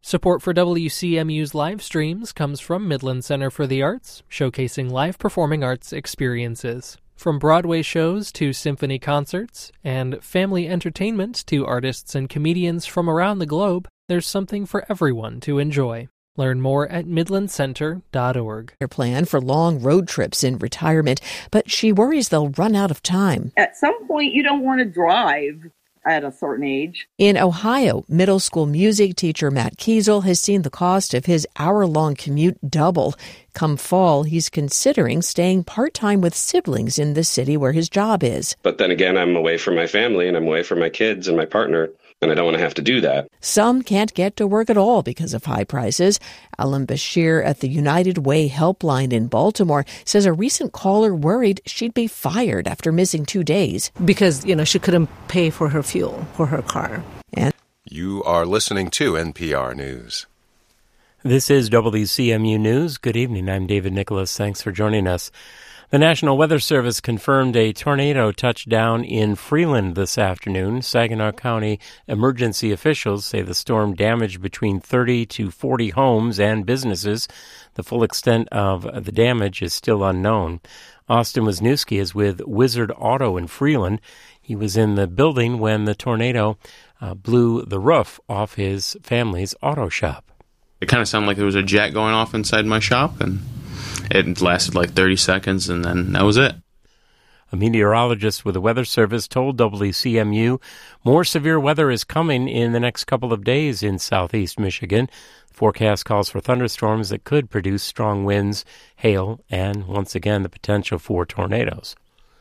Support for WCMU's live streams comes from Midland Center for the Arts, showcasing live performing arts experiences. From Broadway shows to symphony concerts, and family entertainment to artists and comedians from around the globe, there's something for everyone to enjoy. Learn more at midlandcenter.org. Her plan for long road trips in retirement, but she worries they'll run out of time. At some point, you don't want to drive at a certain age. In Ohio, middle school music teacher Matt Kiesel has seen the cost of his hour-long commute double. Come fall, he's considering staying part-time with siblings in the city where his job is. But then again, I'm away from my family and I'm away from my kids and my partner, and I don't want to have to do that. Some can't get to work at all because of high prices. Alan Bashir at the United Way helpline in Baltimore says a recent caller worried she'd be fired after missing 2 days. Because, she couldn't pay for her fuel for her car. And you are listening to NPR News. This is WCMU News. Good evening. I'm David Nicholas. Thanks for joining us. The National Weather Service confirmed a tornado touchdown in Freeland this afternoon. Saginaw County emergency officials say the storm damaged between 30 to 40 homes and businesses. The full extent of the damage is still unknown. Austin Wisniewski is with Wizard Auto in Freeland. He was in the building when the tornado blew the roof off his family's auto shop. It kind of sounded like there was a jet going off inside my shop, and it lasted like 30 seconds, and then that was it. A meteorologist with the Weather Service told WCMU more severe weather is coming in the next couple of days in southeast Michigan. The forecast calls for thunderstorms that could produce strong winds, hail, and, once again, the potential for tornadoes.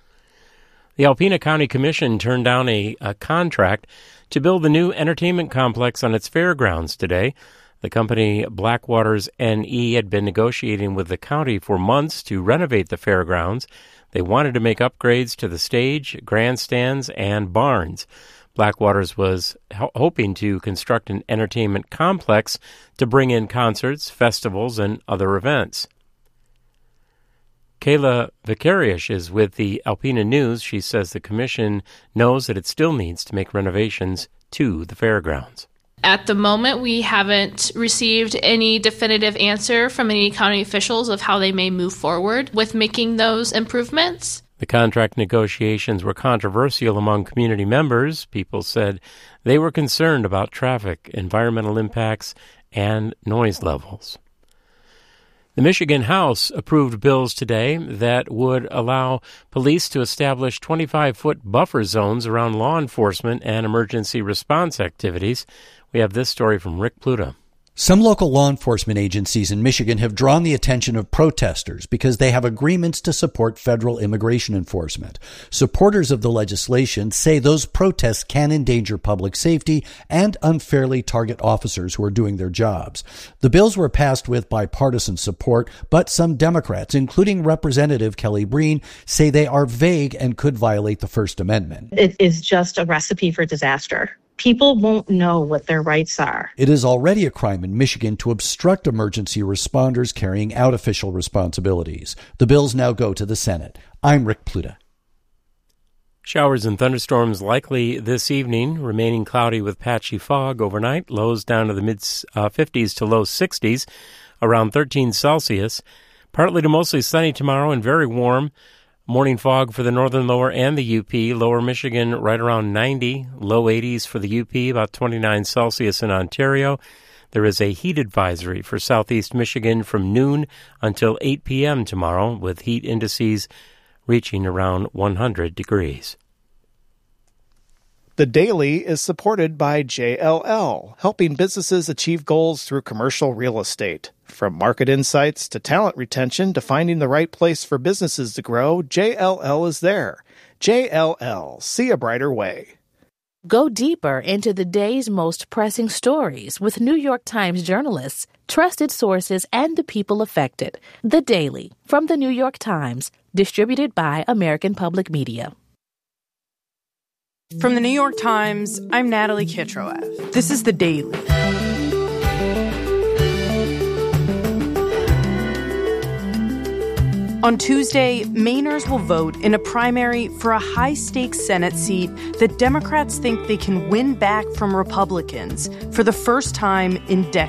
The Alpena County Commission turned down a contract to build the new entertainment complex on its fairgrounds today. The company Blackwaters NE had been negotiating with the county for months to renovate the fairgrounds. They wanted to make upgrades to the stage, grandstands, and barns. Blackwaters was hoping to construct an entertainment complex to bring in concerts, festivals, and other events. Kayla Vicarious is with the Alpena News. She says the commission knows that it still needs to make renovations to the fairgrounds. At the moment, we haven't received any definitive answer from any county officials of how they may move forward with making those improvements. The contract negotiations were controversial among community members. People said they were concerned about traffic, environmental impacts, and noise levels. The Michigan House approved bills today that would allow police to establish 25-foot buffer zones around law enforcement and emergency response activities. We have this story from Rick Pluta. Some local law enforcement agencies in Michigan have drawn the attention of protesters because they have agreements to support federal immigration enforcement. Supporters of the legislation say those protests can endanger public safety and unfairly target officers who are doing their jobs. The bills were passed with bipartisan support, but some Democrats, including Representative Kelly Breen, say they are vague and could violate the First Amendment. It is just a recipe for disaster. People won't know what their rights are. It is already a crime in Michigan to obstruct emergency responders carrying out official responsibilities. The bills now go to the Senate. I'm Rick Pluta. Showers and thunderstorms likely this evening, remaining cloudy with patchy fog overnight, lows down to the mid-50s to low 60s, around 13 Celsius. Partly to mostly sunny tomorrow and very warm. Morning fog for the northern lower and the UP. Lower Michigan right around 90. Low 80s for the UP, about 29 Celsius in Ontario. There is a heat advisory for southeast Michigan from noon until 8 p.m. tomorrow, with heat indices reaching around 100 degrees. The Daily is supported by JLL, helping businesses achieve goals through commercial real estate. From market insights to talent retention to finding the right place for businesses to grow, JLL is there. JLL, see a brighter way. Go deeper into the day's most pressing stories with New York Times journalists, trusted sources, and the people affected. The Daily, from the New York Times, distributed by American Public Media. From the New York Times, I'm Natalie Kitroev. This is The Daily. On Tuesday, Mainers will vote in a primary for a high-stakes Senate seat that Democrats think they can win back from Republicans for the first time in decades.